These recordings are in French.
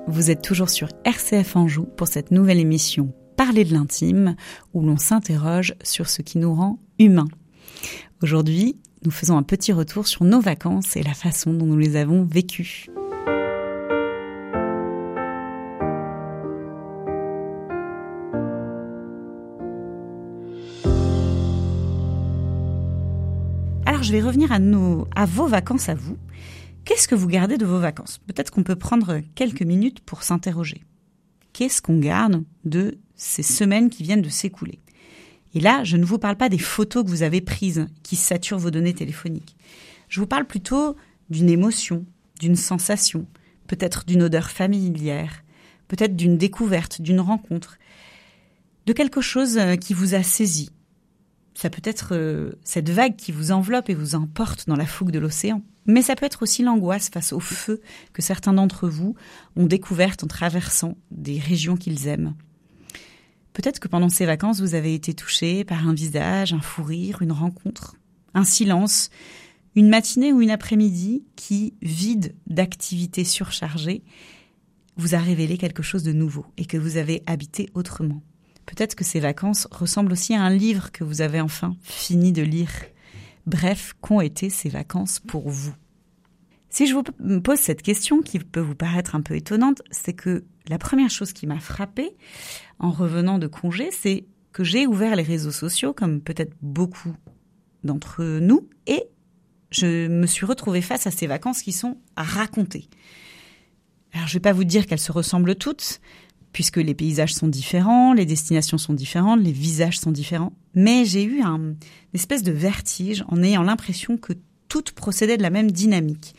Vous êtes toujours sur RCF Anjou pour cette nouvelle émission Parler de l'intime, où l'on s'interroge sur ce qui nous rend humains. Aujourd'hui, nous faisons un petit retour sur nos vacances et la façon dont nous les avons vécues. Alors, je vais revenir à vos vacances à vous. Qu'est-ce que vous gardez de vos vacances ? Peut-être qu'on peut prendre quelques minutes pour s'interroger. Qu'est-ce qu'on garde de ces semaines qui viennent de s'écouler ? Et là, je ne vous parle pas des photos que vous avez prises qui saturent vos données téléphoniques. Je vous parle plutôt d'une émotion, d'une sensation, peut-être d'une odeur familière, peut-être d'une découverte, d'une rencontre, de quelque chose qui vous a saisi. Ça peut être cette vague qui vous enveloppe et vous emporte dans la fougue de l'océan. Mais ça peut être aussi l'angoisse face au feu que certains d'entre vous ont découverte en traversant des régions qu'ils aiment. Peut-être que pendant ces vacances, vous avez été touché par un visage, un fou rire, une rencontre, un silence, une matinée ou une après-midi qui, vide d'activités surchargées, vous a révélé quelque chose de nouveau et que vous avez habité autrement. Peut-être que ces vacances ressemblent aussi à un livre que vous avez enfin fini de lire. Bref, qu'ont été ces vacances pour vous ? Si je vous pose cette question qui peut vous paraître un peu étonnante, c'est que la première chose qui m'a frappée en revenant de congé, c'est que j'ai ouvert les réseaux sociaux, comme peut-être beaucoup d'entre nous, et je me suis retrouvée face à ces vacances qui sont à raconter. Alors, je ne vais pas vous dire qu'elles se ressemblent toutes, puisque les paysages sont différents, les destinations sont différentes, les visages sont différents. Mais j'ai eu une espèce de vertige en ayant l'impression que toutes procédaient de la même dynamique.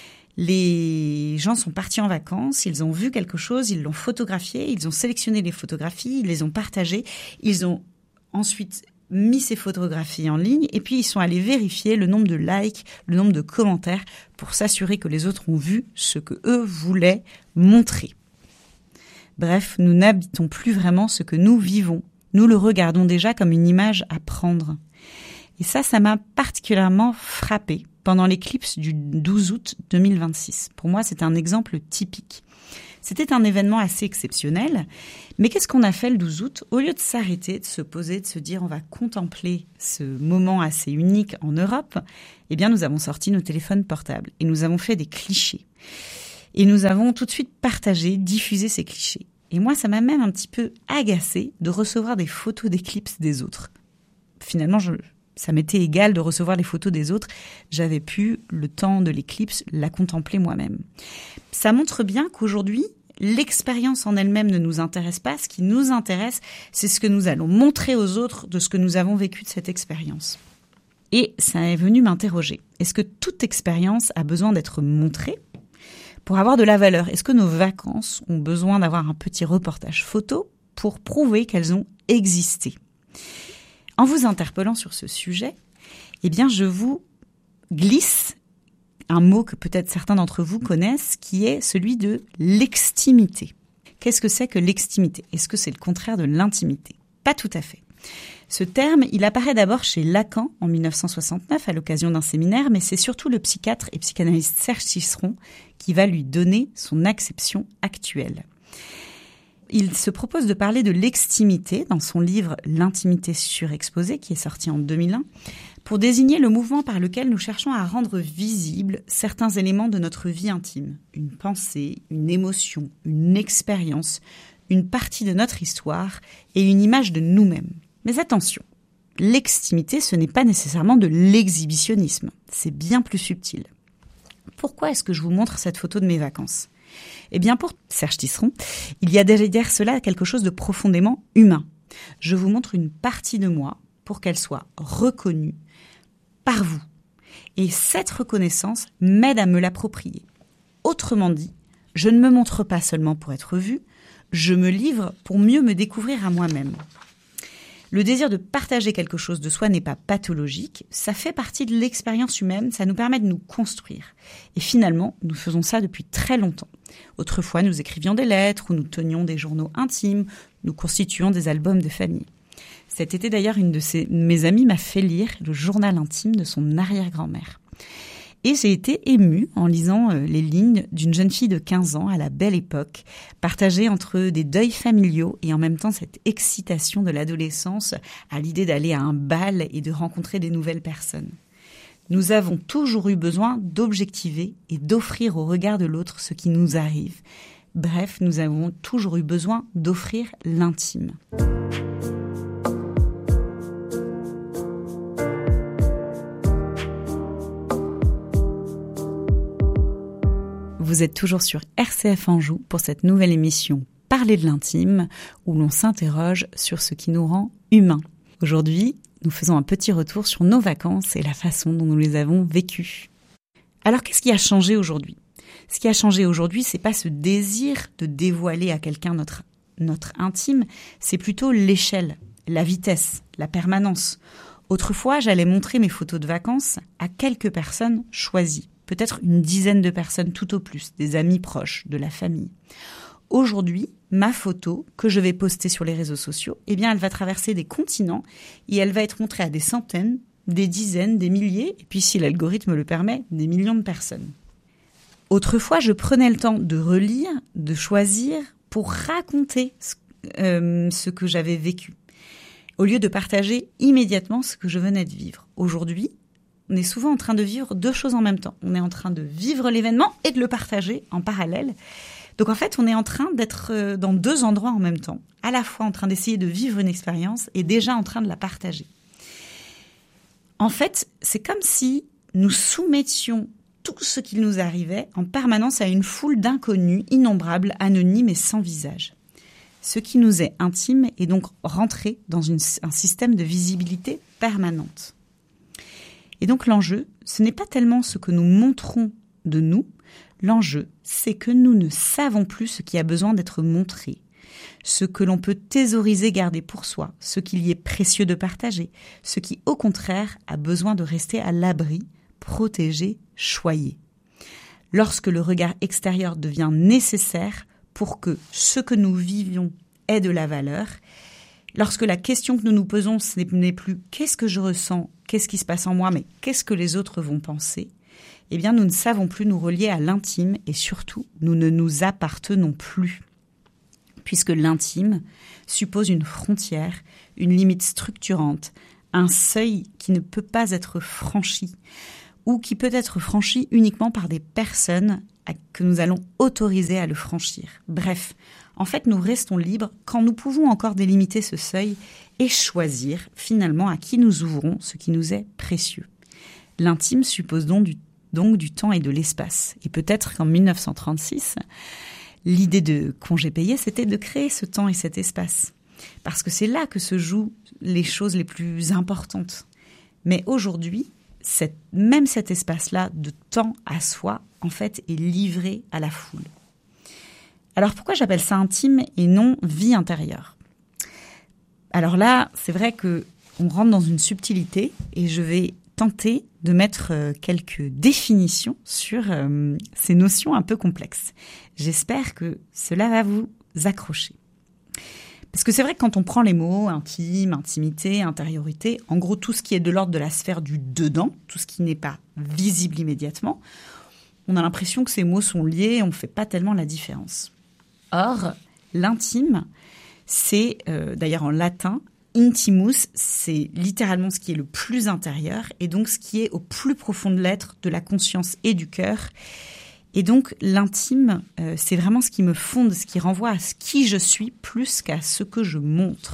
Les gens sont partis en vacances, ils ont vu quelque chose, ils l'ont photographié, ils ont sélectionné les photographies, ils les ont partagées, ils ont ensuite mis ces photographies en ligne et puis ils sont allés vérifier le nombre de likes, le nombre de commentaires pour s'assurer que les autres ont vu ce que eux voulaient montrer. Bref, nous n'habitons plus vraiment ce que nous vivons. Nous le regardons déjà comme une image à prendre. Et ça m'a particulièrement frappée pendant l'éclipse du 12 août 2026. Pour moi, c'est un exemple typique. C'était un événement assez exceptionnel. Mais qu'est-ce qu'on a fait le 12 août ? Au lieu de s'arrêter, de se poser, de se dire on va contempler ce moment assez unique en Europe, eh bien nous avons sorti nos téléphones portables et nous avons fait des clichés. Et nous avons tout de suite partagé, diffusé ces clichés. Et moi, ça m'a même un petit peu agacée de recevoir des photos d'éclipse des autres. Finalement, ça m'était égal de recevoir les photos des autres. J'avais pu, le temps de l'éclipse, la contempler moi-même. Ça montre bien qu'aujourd'hui, l'expérience en elle-même ne nous intéresse pas. Ce qui nous intéresse, c'est ce que nous allons montrer aux autres de ce que nous avons vécu de cette expérience. Et ça est venu m'interroger. Est-ce que toute expérience a besoin d'être montrée ? Pour avoir de la valeur, est-ce que nos vacances ont besoin d'avoir un petit reportage photo pour prouver qu'elles ont existé ? En vous interpellant sur ce sujet, eh bien, je vous glisse un mot que peut-être certains d'entre vous connaissent, qui est celui de l'extimité. Qu'est-ce que c'est que l'extimité ? Est-ce que c'est le contraire de l'intimité ? Pas tout à fait. Ce terme, il apparaît d'abord chez Lacan en 1969 à l'occasion d'un séminaire, mais c'est surtout le psychiatre et psychanalyste Serge Tisseron qui va lui donner son acception actuelle. Il se propose de parler de l'extimité dans son livre « L'intimité surexposée » qui est sorti en 2001 pour désigner le mouvement par lequel nous cherchons à rendre visibles certains éléments de notre vie intime. Une pensée, une émotion, une expérience, une partie de notre histoire et une image de nous-mêmes. Mais attention, l'extimité, ce n'est pas nécessairement de l'exhibitionnisme. C'est bien plus subtil. Pourquoi est-ce que je vous montre cette photo de mes vacances ? Eh bien, pour Serge Tisseron, il y a derrière cela quelque chose de profondément humain. Je vous montre une partie de moi pour qu'elle soit reconnue par vous. Et cette reconnaissance m'aide à me l'approprier. Autrement dit, je ne me montre pas seulement pour être vue, je me livre pour mieux me découvrir à moi-même. Le désir de partager quelque chose de soi n'est pas pathologique, ça fait partie de l'expérience humaine, ça nous permet de nous construire. Et finalement, nous faisons ça depuis très longtemps. Autrefois, nous écrivions des lettres ou nous tenions des journaux intimes, nous constituions des albums de famille. Cet été d'ailleurs, une de mes amies m'a fait lire le journal intime de son arrière-grand-mère. Et j'ai été émue en lisant les lignes d'une jeune fille de 15 ans à la belle époque, partagée entre des deuils familiaux et en même temps cette excitation de l'adolescence à l'idée d'aller à un bal et de rencontrer des nouvelles personnes. Nous avons toujours eu besoin d'objectiver et d'offrir au regard de l'autre ce qui nous arrive. Bref, nous avons toujours eu besoin d'offrir l'intime. Vous êtes toujours sur RCF Anjou pour cette nouvelle émission Parler de l'intime, où l'on s'interroge sur ce qui nous rend humains. Aujourd'hui, nous faisons un petit retour sur nos vacances et la façon dont nous les avons vécues. Alors, qu'est-ce qui a changé aujourd'hui ? Ce qui a changé aujourd'hui, c'est pas ce désir de dévoiler à quelqu'un notre intime, c'est plutôt l'échelle, la vitesse, la permanence. Autrefois, j'allais montrer mes photos de vacances à quelques personnes choisies, peut-être une dizaine de personnes tout au plus, des amis proches, de la famille. Aujourd'hui, ma photo que je vais poster sur les réseaux sociaux, eh bien, elle va traverser des continents et elle va être montrée à des centaines, des dizaines, des milliers, et puis si l'algorithme le permet, des millions de personnes. Autrefois, je prenais le temps de relire, de choisir pour raconter ce que j'avais vécu, au lieu de partager immédiatement ce que je venais de vivre. Aujourd'hui, on est souvent en train de vivre deux choses en même temps. On est en train de vivre l'événement et de le partager en parallèle. Donc en fait, on est en train d'être dans deux endroits en même temps, à la fois en train d'essayer de vivre une expérience et déjà en train de la partager. En fait, c'est comme si nous soumettions tout ce qui nous arrivait en permanence à une foule d'inconnus, innombrables, anonymes et sans visage. Ce qui nous est intime est donc rentré dans un système de visibilité permanente. Et donc l'enjeu, ce n'est pas tellement ce que nous montrons de nous, l'enjeu, c'est que nous ne savons plus ce qui a besoin d'être montré, ce que l'on peut thésauriser, garder pour soi, ce qu'il y est précieux de partager, ce qui, au contraire, a besoin de rester à l'abri, protégé, choyé. Lorsque le regard extérieur devient nécessaire pour que ce que nous vivions ait de la valeur, lorsque la question que nous nous posons, ce n'est plus « qu'est-ce que je ressens ? Qu'est-ce qui se passe en moi ?» mais « qu'est-ce que les autres vont penser ?» Eh bien, nous ne savons plus nous relier à l'intime et surtout, nous ne nous appartenons plus. Puisque l'intime suppose une frontière, une limite structurante, un seuil qui ne peut pas être franchi ou qui peut être franchi uniquement par des personnes que nous allons autoriser à le franchir. Bref, en fait, nous restons libres quand nous pouvons encore délimiter ce seuil et choisir finalement à qui nous ouvrons ce qui nous est précieux. L'intime suppose donc du temps et de l'espace. Et peut-être qu'en 1936, l'idée de congé payé, c'était de créer ce temps et cet espace. Parce que c'est là que se jouent les choses les plus importantes. Mais aujourd'hui, même cet espace-là de temps à soi, en fait, est livré à la foule. Alors pourquoi j'appelle ça intime et non vie intérieure ? Alors là, c'est vrai qu'on rentre dans une subtilité et je vais tenter de mettre quelques définitions sur ces notions un peu complexes. J'espère que cela va vous accrocher. Parce que c'est vrai que quand on prend les mots intime, intimité, intériorité, en gros tout ce qui est de l'ordre de la sphère du dedans, tout ce qui n'est pas visible immédiatement, on a l'impression que ces mots sont liés et on ne fait pas tellement la différence. Or, l'intime, c'est d'ailleurs en latin, intimus, c'est littéralement ce qui est le plus intérieur et donc ce qui est au plus profond de l'être, de la conscience et du cœur. Et donc l'intime, c'est vraiment ce qui me fonde, ce qui renvoie à ce qui je suis plus qu'à ce que je montre.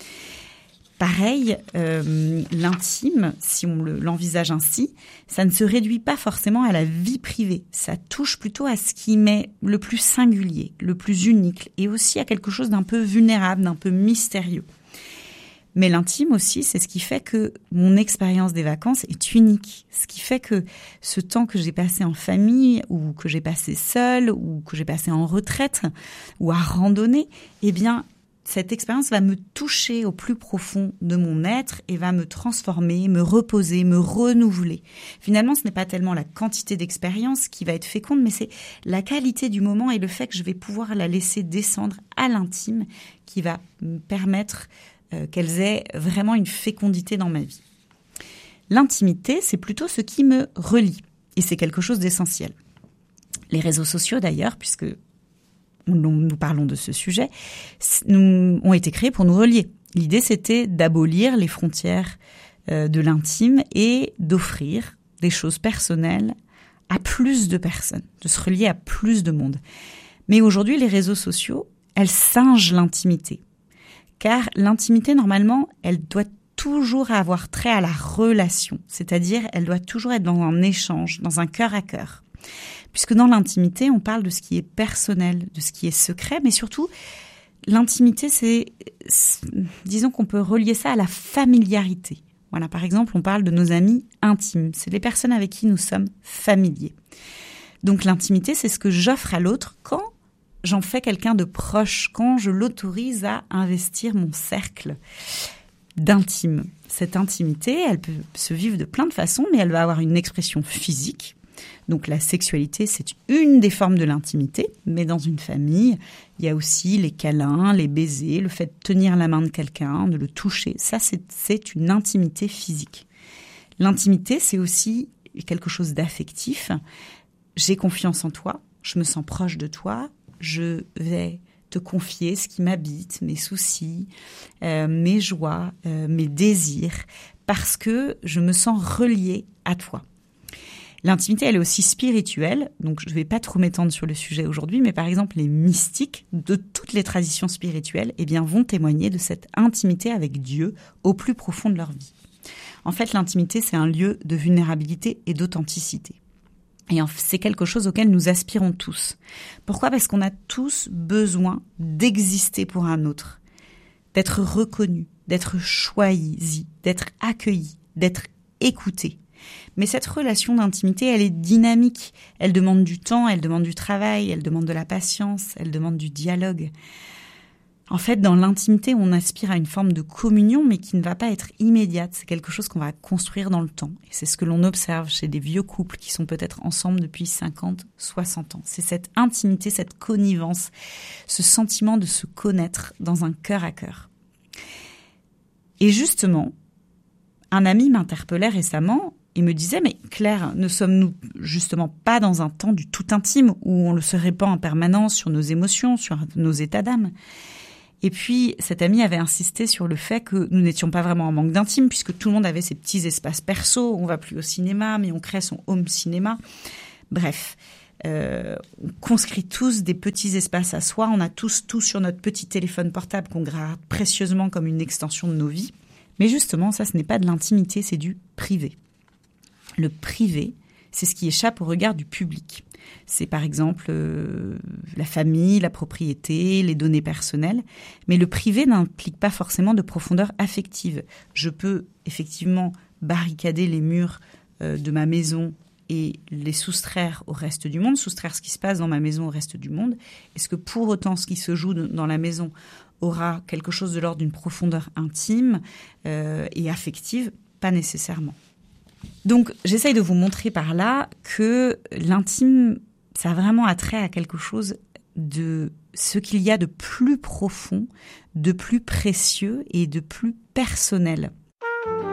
Pareil, l'intime, si on l'envisage ainsi, ça ne se réduit pas forcément à la vie privée. Ça touche plutôt à ce qui m'est le plus singulier, le plus unique et aussi à quelque chose d'un peu vulnérable, d'un peu mystérieux. Mais l'intime aussi, c'est ce qui fait que mon expérience des vacances est unique. Ce qui fait que ce temps que j'ai passé en famille, ou que j'ai passé seule, ou que j'ai passé en retraite, ou à randonner, eh bien, cette expérience va me toucher au plus profond de mon être et va me transformer, me reposer, me renouveler. Finalement, ce n'est pas tellement la quantité d'expérience qui va être féconde, mais c'est la qualité du moment et le fait que je vais pouvoir la laisser descendre à l'intime qui va me permettre qu'elles aient vraiment une fécondité dans ma vie. L'intimité, c'est plutôt ce qui me relie. Et c'est quelque chose d'essentiel. Les réseaux sociaux, d'ailleurs, puisque nous parlons de ce sujet, ont été créés pour nous relier. L'idée, c'était d'abolir les frontières de l'intime et d'offrir des choses personnelles à plus de personnes, de se relier à plus de monde. Mais aujourd'hui, les réseaux sociaux, elles singent l'intimité. Car l'intimité, normalement, elle doit toujours avoir trait à la relation. C'est-à-dire, elle doit toujours être dans un échange, dans un cœur à cœur. Puisque dans l'intimité, on parle de ce qui est personnel, de ce qui est secret, mais surtout, l'intimité, disons qu'on peut relier ça à la familiarité. Voilà, par exemple, on parle de nos amis intimes. C'est les personnes avec qui nous sommes familiers. Donc l'intimité, c'est ce que j'offre à l'autre quand j'en fais quelqu'un de proche, quand je l'autorise à investir mon cercle d'intime. Cette intimité, elle peut se vivre de plein de façons, mais elle va avoir une expression physique. Donc la sexualité, c'est une des formes de l'intimité, mais dans une famille, il y a aussi les câlins, les baisers, le fait de tenir la main de quelqu'un, de le toucher. Ça, c'est une intimité physique. L'intimité, c'est aussi quelque chose d'affectif. J'ai confiance en toi, je me sens proche de toi, je vais te confier ce qui m'habite, mes soucis, mes joies, mes désirs, parce que je me sens reliée à toi. L'intimité, elle est aussi spirituelle, donc je ne vais pas trop m'étendre sur le sujet aujourd'hui, mais par exemple, les mystiques de toutes les traditions spirituelles vont témoigner de cette intimité avec Dieu au plus profond de leur vie. En fait, l'intimité, c'est un lieu de vulnérabilité et d'authenticité. Et c'est quelque chose auquel nous aspirons tous. Pourquoi ? Parce qu'on a tous besoin d'exister pour un autre, d'être reconnu, d'être choisi, d'être accueilli, d'être écouté. Mais cette relation d'intimité, elle est dynamique. Elle demande du temps, elle demande du travail, elle demande de la patience, elle demande du dialogue. En fait, dans l'intimité, on aspire à une forme de communion, mais qui ne va pas être immédiate. C'est quelque chose qu'on va construire dans le temps. Et c'est ce que l'on observe chez des vieux couples qui sont peut-être ensemble depuis 50, 60 ans. C'est cette intimité, cette connivence, ce sentiment de se connaître dans un cœur à cœur. Et justement, un ami m'interpellait récemment et me disait « Mais Claire, ne sommes-nous justement pas dans un temps du tout intime où on se répand en permanence sur nos émotions, sur nos états d'âme ?» Et puis, cet ami avait insisté sur le fait que nous n'étions pas vraiment en manque d'intime puisque tout le monde avait ses petits espaces perso. On va plus au cinéma, mais on crée son home cinéma. Bref, on conscrit tous des petits espaces à soi. On a tous tout sur notre petit téléphone portable qu'on garde précieusement comme une extension de nos vies. Mais justement, ça, ce n'est pas de l'intimité, c'est du privé. Le privé, c'est ce qui échappe au regard du public. C'est par exemple la famille, la propriété, les données personnelles. Mais le privé n'implique pas forcément de profondeur affective. Je peux effectivement barricader les murs de ma maison et les soustraire au reste du monde, soustraire ce qui se passe dans ma maison au reste du monde. Est-ce que pour autant ce qui se joue dans la maison aura quelque chose de l'ordre d'une profondeur intime et affective? Pas nécessairement. Donc, j'essaye de vous montrer par là que l'intime, ça a vraiment attrait à quelque chose de ce qu'il y a de plus profond, de plus précieux et de plus personnel.